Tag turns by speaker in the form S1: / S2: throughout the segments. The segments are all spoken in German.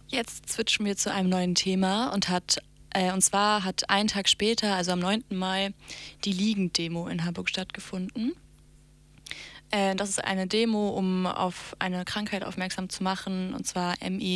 S1: Jetzt switchen wir zu einem neuen Thema und zwar hat einen Tag später, also am 9. Mai, die Liegen-Demo in Hamburg stattgefunden. Das ist eine Demo, um auf eine Krankheit aufmerksam zu machen, und zwar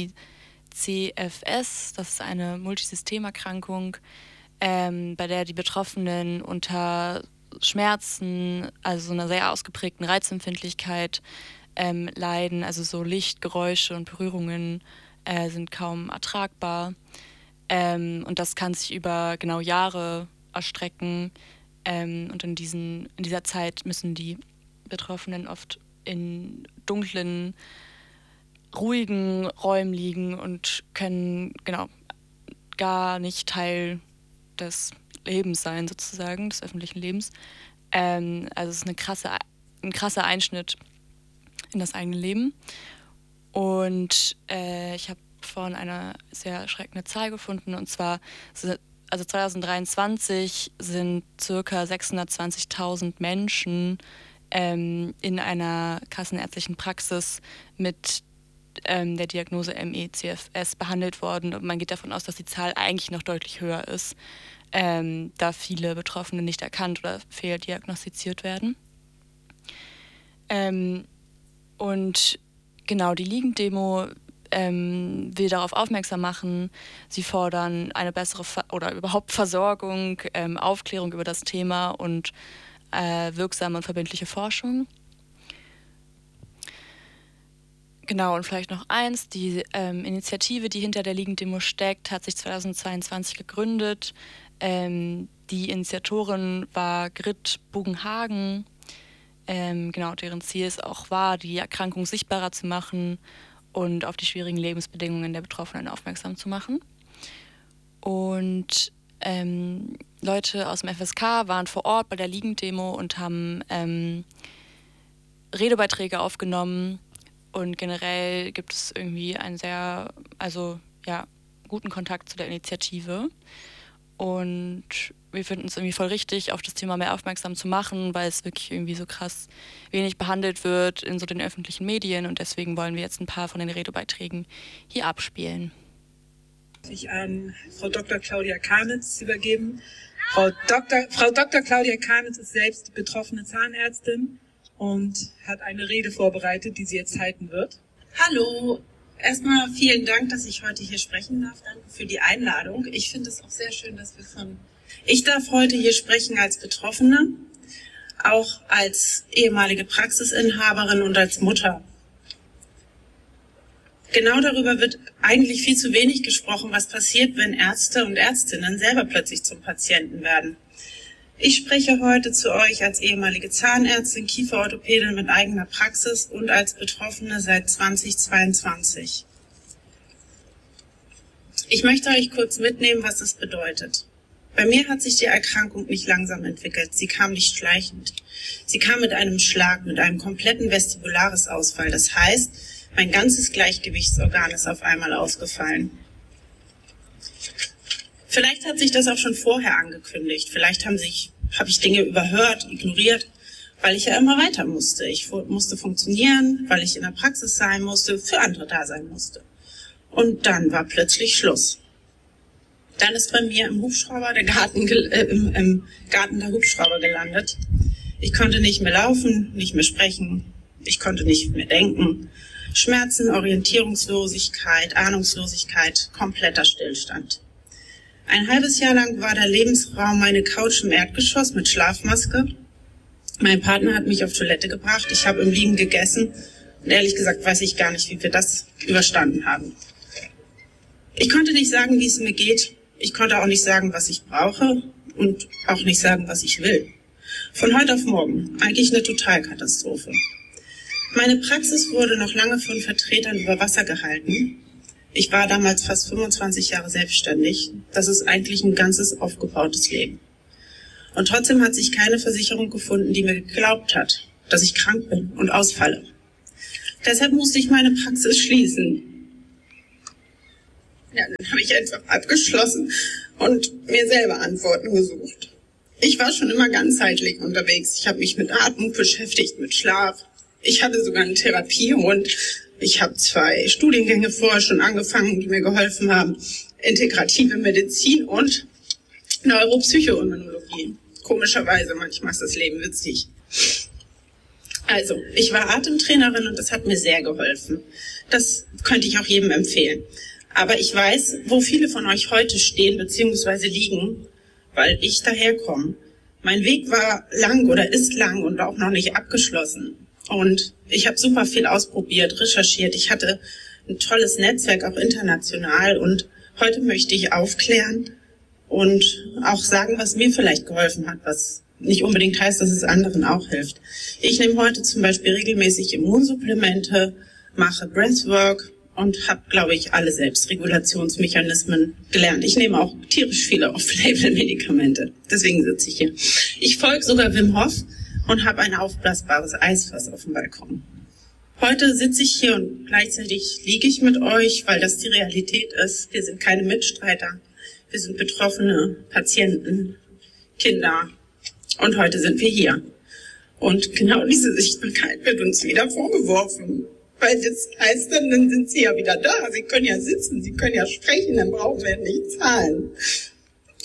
S1: ME/CFS. Das ist eine Multisystemerkrankung, bei der die Betroffenen unter Schmerzen, also so einer sehr ausgeprägten Reizempfindlichkeit leiden. Also so Licht, Geräusche und Berührungen sind kaum ertragbar. Und das kann sich über genau Jahre erstrecken. Und in dieser Zeit müssen die Betroffenen oft in dunklen, ruhigen Räumen liegen und können genau gar nicht Teil des Lebens sein, sozusagen, des öffentlichen Lebens. Also es ist ein krasser Einschnitt in das eigene Leben. Und ich habe vorhin eine sehr erschreckende Zahl gefunden, und zwar, also 2023 sind ca. 620.000 Menschen in einer kassenärztlichen Praxis mit der Diagnose ME/CFS behandelt worden. Und man geht davon aus, dass die Zahl eigentlich noch deutlich höher ist, da viele Betroffene nicht erkannt oder fehldiagnostiziert werden. Und genau, die Liegen-Demo will darauf aufmerksam machen. Sie fordern eine bessere oder überhaupt Versorgung, Aufklärung über das Thema und wirksame und verbindliche Forschung. Genau, und vielleicht noch eins, die Initiative, die hinter der Liegen-Demo steckt, hat sich 2022 gegründet. Die Initiatorin war Grit Bugenhagen. Genau, deren Ziel es auch war, die Erkrankung sichtbarer zu machen und auf die schwierigen Lebensbedingungen der Betroffenen aufmerksam zu machen. Und Leute aus dem FSK waren vor Ort bei der Liegen-Demo und haben Redebeiträge aufgenommen. Und generell gibt es irgendwie einen guten Kontakt zu der Initiative. Und wir finden es irgendwie voll richtig, auf das Thema mehr aufmerksam zu machen, weil es wirklich irgendwie so krass wenig behandelt wird in so den öffentlichen Medien. Und deswegen wollen wir jetzt ein paar von den Redebeiträgen hier abspielen.
S2: Ich an Frau Dr. Claudia Karnitz übergeben. Frau Dr. Claudia Karnitz ist selbst betroffene Zahnärztin und hat eine Rede vorbereitet, die sie jetzt halten wird.
S3: Hallo, erstmal vielen Dank, dass ich heute hier sprechen darf. Danke für die Einladung. Ich finde es auch sehr schön, ich darf heute hier sprechen als Betroffene, auch als ehemalige Praxisinhaberin und als Mutter. Genau darüber wird eigentlich viel zu wenig gesprochen, was passiert, wenn Ärzte und Ärztinnen selber plötzlich zum Patienten werden. Ich spreche heute zu euch als ehemalige Zahnärztin, Kieferorthopädin mit eigener Praxis und als Betroffene seit 2022. Ich möchte euch kurz mitnehmen, was es bedeutet. Bei mir hat sich die Erkrankung nicht langsam entwickelt, sie kam nicht schleichend. Sie kam mit einem Schlag, mit einem kompletten Vestibularis-Ausfall. Das heißt, mein ganzes Gleichgewichtsorgan ist auf einmal ausgefallen. Vielleicht hat sich das auch schon vorher angekündigt. Vielleicht habe ich Dinge überhört, ignoriert, weil ich ja immer weiter musste. Ich musste funktionieren, weil ich in der Praxis sein musste, für andere da sein musste. Und dann war plötzlich Schluss. Dann ist bei mir im Garten der Hubschrauber gelandet. Ich konnte nicht mehr laufen, nicht mehr sprechen. Ich konnte nicht mehr denken. Schmerzen, Orientierungslosigkeit, Ahnungslosigkeit, kompletter Stillstand. Ein halbes Jahr lang war der Lebensraum meine Couch im Erdgeschoss mit Schlafmaske. Mein Partner hat mich auf Toilette gebracht. Ich habe im Liegen gegessen. Und ehrlich gesagt weiß ich gar nicht, wie wir das überstanden haben. Ich konnte nicht sagen, wie es mir geht. Ich konnte auch nicht sagen, was ich brauche und auch nicht sagen, was ich will. Von heute auf morgen. Eigentlich eine Totalkatastrophe. Meine Praxis wurde noch lange von Vertretern über Wasser gehalten. Ich war damals fast 25 Jahre selbstständig. Das ist eigentlich ein ganzes aufgebautes Leben. Und trotzdem hat sich keine Versicherung gefunden, die mir geglaubt hat, dass ich krank bin und ausfalle. Deshalb musste ich meine Praxis schließen. Ja, dann habe ich einfach abgeschlossen und mir selber Antworten gesucht. Ich war schon immer ganzheitlich unterwegs. Ich habe mich mit Atmung beschäftigt, mit Schlaf. Ich hatte sogar einen Therapiehund. Ich habe 2 Studiengänge vorher schon angefangen, die mir geholfen haben. Integrative Medizin und Neuropsychoimmunologie. Komischerweise, manchmal ist das Leben witzig. Also, ich war Atemtrainerin und das hat mir sehr geholfen. Das könnte ich auch jedem empfehlen. Aber ich weiß, wo viele von euch heute stehen bzw. liegen, weil ich daherkomme. Mein Weg war lang oder ist lang und auch noch nicht abgeschlossen. Und ich habe super viel ausprobiert, recherchiert. Ich hatte ein tolles Netzwerk, auch international. Und heute möchte ich aufklären und auch sagen, was mir vielleicht geholfen hat, was nicht unbedingt heißt, dass es anderen auch hilft. Ich nehme heute zum Beispiel regelmäßig Immunsupplemente, mache Breathwork und habe, glaube ich, alle Selbstregulationsmechanismen gelernt. Ich nehme auch tierisch viele Off-Label-Medikamente. Deswegen sitze ich hier. Ich folge sogar Wim Hof und habe ein aufblasbares Eisfass auf dem Balkon. Heute sitze ich hier und gleichzeitig liege ich mit euch, weil das die Realität ist. Wir sind keine Mitstreiter. Wir sind Betroffene, Patienten, Kinder. Und heute sind wir hier. Und genau diese Sichtbarkeit wird uns wieder vorgeworfen. Weil das heißt, dann sind sie ja wieder da. Sie können ja sitzen, sie können ja sprechen, dann brauchen wir nicht zahlen.